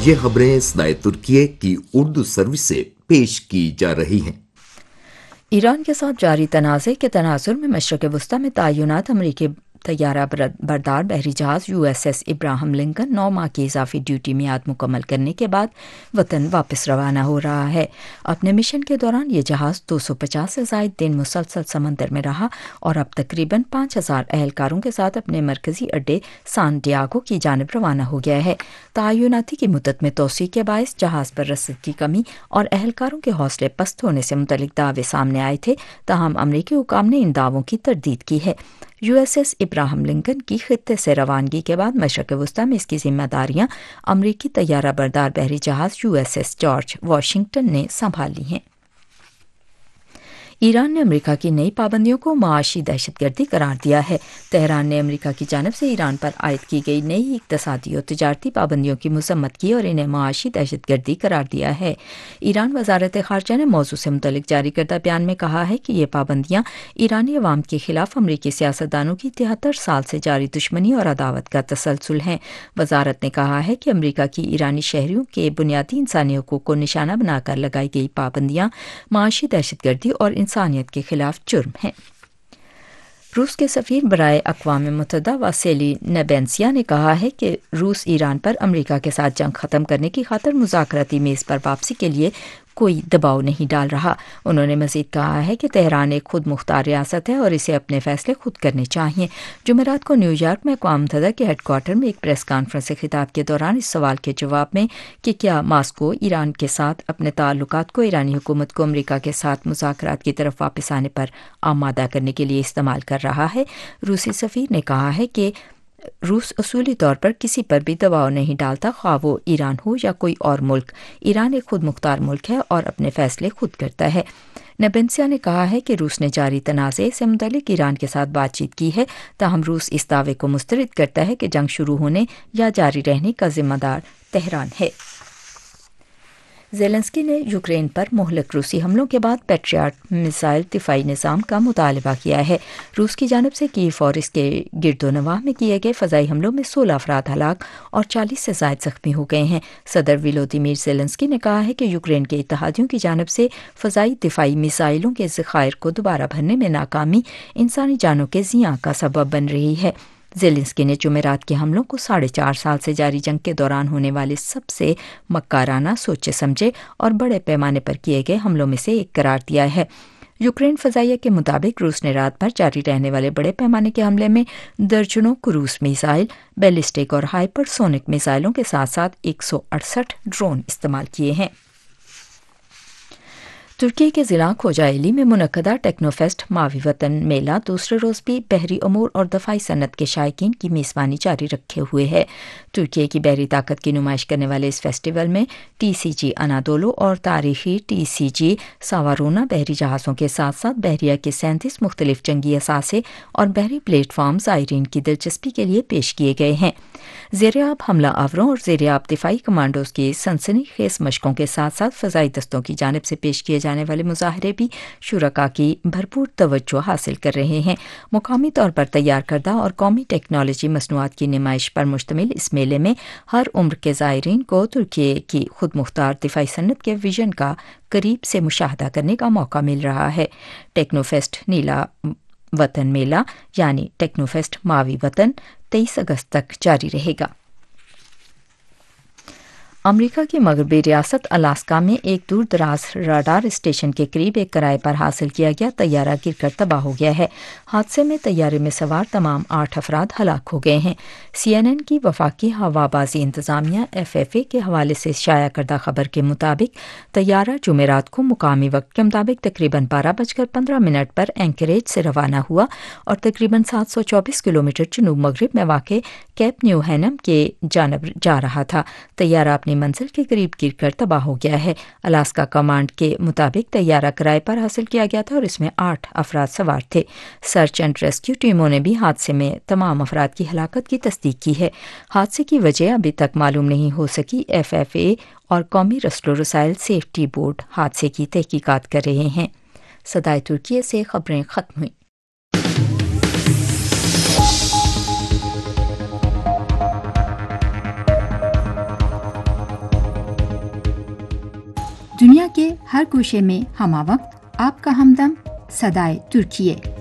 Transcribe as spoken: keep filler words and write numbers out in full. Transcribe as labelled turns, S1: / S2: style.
S1: ये खबरें सदाए तुर्किये की उर्दू सर्विस से पेश की जा रही हैं।
S2: ईरान के साथ जारी तनाज़े के तनाजुर में मशरक़ वस्ता में तैनात अमरीकी तैयारा बरदार बहरी जहाज़ U S S Ibrahim Lincoln नौ माह की इजाफी ड्यूटी मियाद मुकम्मल करने के बाद वतन वापस रवाना हो रहा है। अपने मिशन के दौरान ये जहाज़ दो सौ पचास से ज़ायद दिन मुसलसल समंदर में रहा और अब तकरीबन पाँच हज़ार एहलकारों के साथ अपने मरकजी अड्डे सान डियागो की जानब रवाना हो गया है। तैनाती की मुद्दत में तोसी के बायस जहाज़ पर रसद की कमी और एहलकारों के हौसले पस्त होने से मुतल्लिक दावे सामने आए थे, ताहम अमरीकी हुकाम ने इन दावों की तरदीद की है। U S S Ibrahim Lincoln की खित्ते से रवानगी के बाद मशरक़ वस्ता में इसकी जिम्मेदारियां अमरीकी तैयारा बरदार बहरी जहाज़ U S S George Washington ने संभाल ली हैं। ईरान ने अमेरिका की नई पाबंदियों को माशी दहशतगर्दी करार दिया है। तेहरान ने अमेरिका की जानब से ईरान पर आयद की गई नई इक़्तिसादी और तिजारती पाबंदियों की मज़म्मत की और इन्हें माशी दहशतगर्दी करार दिया है। ईरान वज़ारत ख़ारजा ने मौजू से मुतल्लिक जारी करदा बयान में कहा है कि ये पाबंदियाँ ईरानी अवाम के खिलाफ अमरीकी सियासतदानों की तिहत्तर साल से जारी दुश्मनी और अदावत का तसलसल हैं। वज़ारत ने कहा है कि अमरीका की ईरानी शहरियों के बुनियादी इंसानी हकूक़ को निशाना बनाकर लगाई गई पाबंदियाँ माशी दहशतगर्दी और इंसानियत के खिलाफ जुर्म है। रूस के सफ़ीर बराए अक़वाम मुत्तहदा वासेली नेबेंसिया ने कहा है कि रूस ईरान पर अमेरिका के साथ जंग ख़त्म करने की खातिर मुज़ाकराती मेज़ पर वापसी के लिए कोई दबाव नहीं डाल रहा। उन्होंने मज़ीद कहा है कि तेहरान एक खुद मुख्तार रियासत है और इसे अपने फ़ैसले खुद करने चाहिए। जुमेरात को न्यूयॉर्क में अक़वाम मुत्तहदा के हेडक्वार्टर में एक प्रेस कॉन्फ्रेंस से खिताब के दौरान इस सवाल के जवाब में कि क्या मास्को ईरान के साथ अपने ताल्लुकात को ईरानी हुकूमत को अमेरिका के साथ मुज़ाकरात की तरफ वापस आने पर आमादा करने के लिए इस्तेमाल कर रहा है, रूसी सफ़ीर ने कहा है कि रूस असूली तौर पर किसी पर भी दबाव नहीं डालता, ख्वाह वो ईरान हो या कोई और मुल्क। ईरान एक खुद मुख्तार मुल्क है और अपने फैसले खुद करता है। नेबेंसिया ने कहा है कि रूस ने जारी तनाज़े से मुतल्लिक ईरान के साथ बातचीत की है, ताहम रूस इस दावे को मुस्तरद करता है कि जंग शुरू होने या जारी रहने का जिम्मेदार तेहरान है। ज़ेलेंस्की ने यूक्रेन पर मुहलक रूसी हमलों के बाद पैट्रियट मिसाइल दिफाई निज़ाम का मुतालबा किया है। रूस की जानब से कीव और इसके गिरदोनवाह में किए गए फ़ज़ाई हमलों में सोलह अफराद हलाक और चालीस से ज़ायद ज़ख्मी हो गए हैं। सदर वोलोदिमीर ज़ेलेंस्की ने कहा है कि यूक्रेन के इत्तेहादियों की जानब से फ़ज़ाई दिफाई मिसाइलों के ज़खायर को दोबारा भरने में नाकामी इंसानी जानों के ज़ियाँ का सबब बन रही है। ज़ेलेंस्की ने जुमेरात के हमलों को साढ़े चार साल से जारी जंग के दौरान होने वाले सबसे मक्काराना, सोचे समझे और बड़े पैमाने पर किए गए हमलों में से एक करार दिया है। यूक्रेन फ़ज़ाइया के मुताबिक रूस ने रात भर जारी रहने वाले बड़े पैमाने के हमले में दर्जनों क्रूज मिसाइल, बैलिस्टिक और हाइपरसोनिक मिसाइलों के साथ साथ एक सौ अड़सठ ड्रोन इस्तेमाल किए हैं। तुर्की के ज़िला खोजाइली में मुनक्कदा टेक्नोफेस्ट मावी वतन मेला दूसरे रोज़ भी बहरी अमूर और दफ़ाई सनत के शायकीन की मेज़बानी जारी रखे हुए है। तुर्की की बहरी ताकत की नुमाइश करने वाले इस फेस्टिवल में टी सी जी अनादोलो और तारीखी टी सी जी सावारोना बहरी जहाज़ों के साथ साथ बहरिया के सैंतीस मुख्तलिफ जंगी असासे और बहरी प्लेटफार्म ज़ायरीन की दिलचस्पी के लिए पेश किए गए हैं। ज़ेरियाब हमला आवरों और ज़ेरियाब दिफाई कमांडोज़ की सनसनीखेज़ मशकों के साथ साथ फ़ज़ाई दस्तों की जानिब से पेश किए जाने वाले मुजाहरे भी शुरका की भरपूर तवज्जो हासिल कर रहे हैं। मुकामी तौर पर तैयार करदा और कौमी टेक्नोलॉजी मसनूआत की नुमाइश पर मुश्तमिल इस मेले में हर उम्र के ज़ायरीन को तुर्की की खुद मुख्तार दिफाई सनत के विजन का करीब से मुशाहदा करने का मौका मिल रहा है। टेक्नोफेस्ट नीला वतन मेला यानी टेक्नोफेस्ट मावी वतन तेईस अगस्त तक जारी रहेगा। अमेरिका की मगरबी रियासत अलास्का में एक दूर दराज रडार स्टेशन के करीब एक किराए पर हासिल किया गया तैयारा गिरकर तबाह हो गया है। हादसे में तैयारे में सवार तमाम आठ अफराद हलाक हो गए हैं। सी एन एन की वफाकी हवाबाजी इंतजामिया एफ एफ ए के हवाले से शाया करदा खबर के मुताबिक तैयारा जुमेरात को मुकामी वक्त के मुताबिक तकरीबन बारह बजकर पंद्रह मिनट पर एंकरेज से रवाना हुआ और तकरीबन सात सौ चौबीस किलोमीटर जनूब मगरब में वाक़े कैप न्यू हैनम के जानब जा रहा था। तैयारा अपनी मंजिल के करीब गिरकर तबाह हो गया है। अलास्का कमांड के मुताबिक तैयारा किराए पर हासिल किया गया था और इसमें आठ अफराद सवार थे। सर्च एंड रेस्क्यू टीमों ने भी हादसे में तमाम अफराद की हलाकत की तस्दीक की है। हादसे की वजह अभी तक मालूम नहीं हो सकी। एफ एफ ए और कौमी रस्लो रसाइल सेफ्टी बोर्ड हादसे की तहकीकात कर रहे हैं। सदाए तुर्की से खबरें खत्म हुई।
S3: دنیا کے ہر گوشے میں ہمہ وقت آپ کا ہمدم صدائے ترکیے.